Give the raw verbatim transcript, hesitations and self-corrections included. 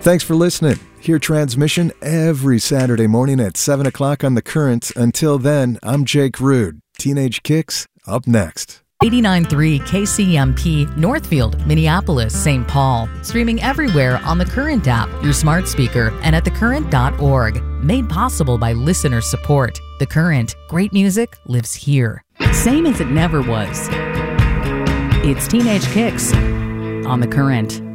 Thanks for listening. Hear Transmission every Saturday morning at seven o'clock on The Current. Until then, I'm Jake Rude. Teenage Kicks, up next. eighty-nine point three K C M P, Northfield, Minneapolis, Saint Paul. Streaming everywhere on the Current app, your smart speaker, and at the current dot org. Made possible by listener support. The Current. Great music lives here. Same as it never was. It's Teenage Kicks on the Current.